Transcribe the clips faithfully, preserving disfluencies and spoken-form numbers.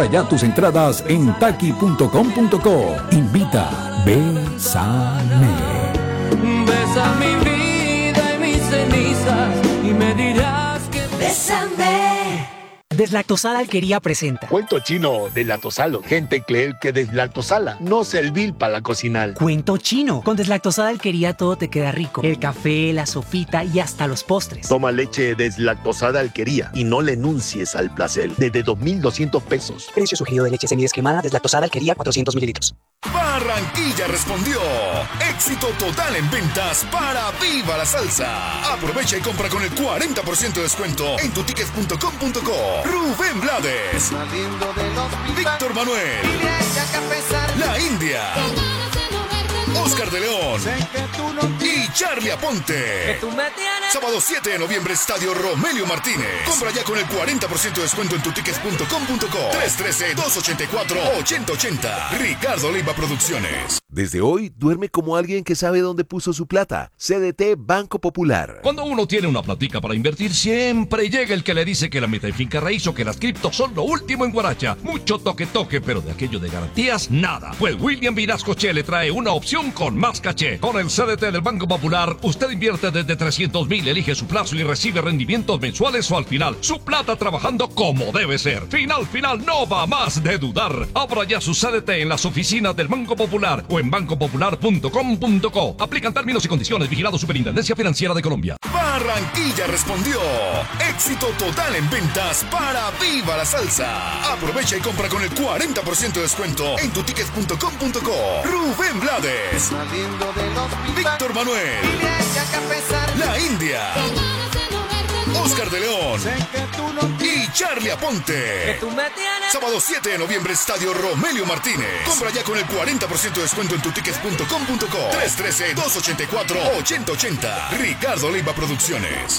Compra ya tus entradas en taki punto com punto co. Invita Bésame. Besa mi vida y mis cenizas y me dirás que bésame. Deslactosada Alquería presenta Cuento chino deslactosalo. Gente cree que deslactosala no servir para la cocinar. Cuento chino. Con Deslactosada Alquería todo te queda rico. El café, la sopita y hasta los postres. Toma leche deslactosada Alquería y no le enuncies al placer. Desde dos mil doscientos pesos. Precio sugerido de leche semidescremada Deslactosada Alquería cuatrocientos mililitros. Barranquilla respondió. Éxito total en ventas para Viva la Salsa. Aprovecha y compra con el cuarenta por ciento de descuento en tu tickets punto com punto co. Rubén Blades, Víctor Manuel, La India, Oscar de León y Charlie Aponte. Sábado siete de noviembre, Estadio Romelio Martínez. Compra ya con el cuarenta por ciento de descuento en tu tickets punto com punto co. tres uno tres, dos ocho cuatro, ocho cero ocho cero. Ricardo Leiva Producciones. Desde hoy, duerme como alguien que sabe dónde puso su plata. C D T Banco Popular. Cuando uno tiene una platica para invertir, siempre llega el que le dice que la meta en finca raíz o que las criptos son lo último en Guaracha. Mucho toque toque, pero de aquello de garantías, nada. Pues William Vinascoche le trae una opción con más caché. Con el C D T del Banco Popular, usted invierte desde trescientos mil, elige su plazo y recibe rendimientos mensuales o al final. Su plata trabajando como debe ser. Final, final, no va más de dudar. Abra ya su C D T en las oficinas del Banco Popular o en banco popular punto com punto co. Aplican términos y condiciones. Vigilado Superintendencia Financiera de Colombia. Barranquilla respondió. Éxito total en ventas para Viva la Salsa. Aprovecha y compra con el cuarenta por ciento de descuento en tu tickets punto com punto co. Rubén Blades, Víctor Manuel, La India, Oscar de León y Charlie Aponte. Sábado siete de noviembre, Estadio Romelio Martínez. Compra ya con el cuarenta por ciento de descuento en tu tickets punto com punto co. tres uno tres, dos ocho cuatro, ocho cero ocho cero. Ricardo Leiva Producciones.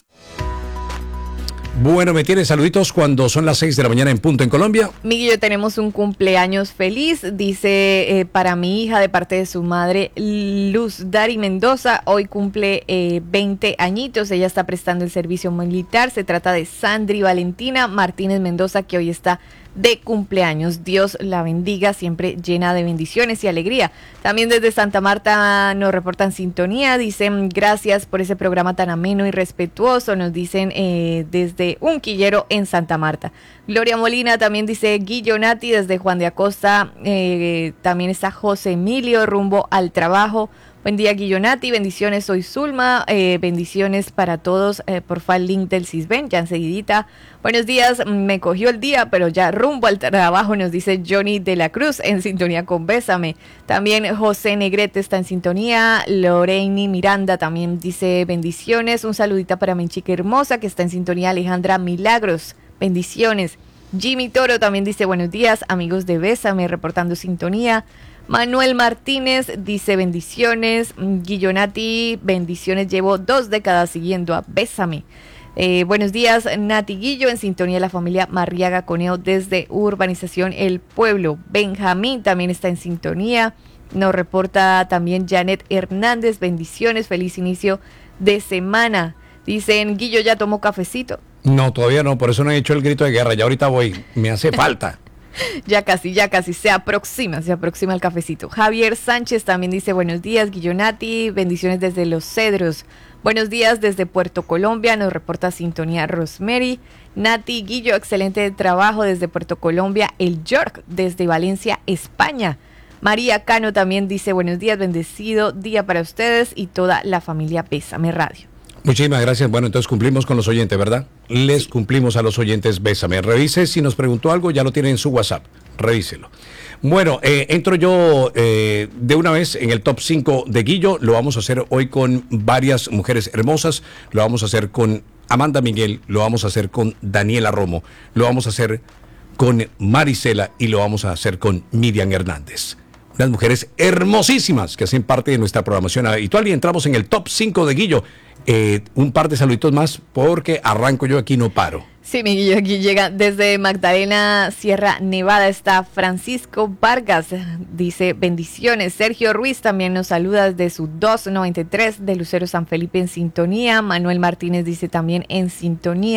Bueno, me tiene saluditos cuando son las seis de la mañana en punto en Colombia. Miguel y yo tenemos un cumpleaños feliz, dice eh, para mi hija de parte de su madre Luz Dari Mendoza. Hoy cumple eh, veinte añitos, ella está prestando el servicio militar. Se trata de Sandri Valentina Martínez Mendoza, que hoy está de cumpleaños. Dios la bendiga, siempre llena de bendiciones y alegría. También desde Santa Marta nos reportan sintonía, dicen gracias por ese programa tan ameno y respetuoso, nos dicen eh, desde un quillero en Santa Marta. Gloria Molina también dice Guillo Nati desde Juan de Acosta, eh, también está José Emilio rumbo al trabajo. Buen día, Guillonati, bendiciones, soy Zulma, eh, bendiciones para todos, eh, porfa el link del Cisben, ya enseguidita. Buenos días, me cogió el día, pero ya rumbo al trabajo, nos dice Johnny de la Cruz, en sintonía con Bésame. También José Negrete está en sintonía, Loreni Miranda también dice bendiciones, un saludita para mi chica hermosa que está en sintonía, Alejandra Milagros, bendiciones. Jimmy Toro también dice buenos días, amigos de Bésame, reportando sintonía. Manuel Martínez dice bendiciones. Guillonati, bendiciones, llevo dos décadas siguiendo a Bésame. Eh, buenos días, Nati Guillo, en sintonía de la familia Marriaga Coneo desde Urbanización El Pueblo. Benjamín también está en sintonía. Nos reporta también Janet Hernández, bendiciones, feliz inicio de semana. Dicen, Guillo, ¿ya tomó cafecito? No, todavía no, por eso no he hecho el grito de guerra, ya ahorita voy, me hace falta. Ya casi, ya casi, se aproxima, se aproxima el cafecito. Javier Sánchez también dice buenos días, Guillonati, bendiciones desde Los Cedros. Buenos días desde Puerto Colombia, nos reporta sintonía Rosemary. Nati Guillo, excelente trabajo desde Puerto Colombia. El York desde Valencia, España. María Cano también dice buenos días, bendecido día para ustedes y toda la familia Bésame Radio. Muchísimas gracias. Bueno, entonces cumplimos con los oyentes, ¿verdad? Les cumplimos a los oyentes Bésame. Revise si nos preguntó algo, ya lo tiene en su WhatsApp. Revíselo. Bueno, eh, entro yo eh, de una vez en el top cinco de Guillo. Lo vamos a hacer hoy con varias mujeres hermosas. Lo vamos a hacer con Amanda Miguel. Lo vamos a hacer con Daniela Romo. Lo vamos a hacer con Marisela y lo vamos a hacer con Miriam Hernández. Unas mujeres hermosísimas que hacen parte de nuestra programación habitual. Y entramos en el top cinco de Guillo. Eh, un par de saluditos más porque arranco yo aquí, no paro. Sí, mi Guillo, aquí llega desde Magdalena, Sierra Nevada, está Francisco Vargas, dice bendiciones. Sergio Ruiz también nos saluda desde su doscientos noventa y tres de Lucero San Felipe en sintonía. Manuel Martínez dice también en sintonía.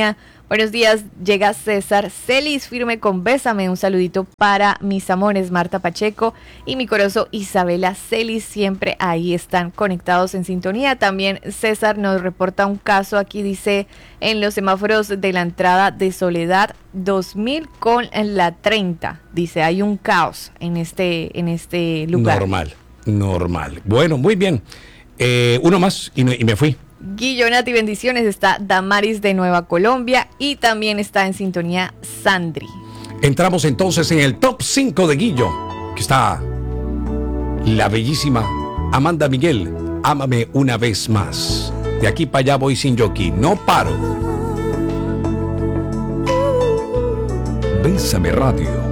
Buenos días, llega César Celis, firme con Bésame. Un saludito para mis amores Marta Pacheco y mi corozo Isabela Celis, siempre ahí están conectados en sintonía. También César nos reporta un caso aquí, dice, en los semáforos de la entrada de Soledad dos mil con la treinta. Dice, hay un caos en este, en este lugar. Normal, normal. Bueno, muy bien. Eh, uno más y me, y me fui. Guillonati, bendiciones. Está Damaris de Nueva Colombia y también está en sintonía Sandri. Entramos entonces en el top cinco de Guillo, que está la bellísima Amanda Miguel, Ámame una vez más. De aquí para allá voy sin jockey, no paro. Bésame Radio.